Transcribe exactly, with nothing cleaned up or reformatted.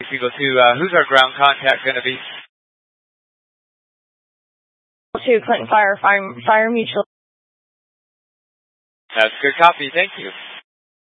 Eagle two, uh, who's our ground contact going to be? two, Clinton Fire, Fire, Fire Mutual. That's good copy. Thank you.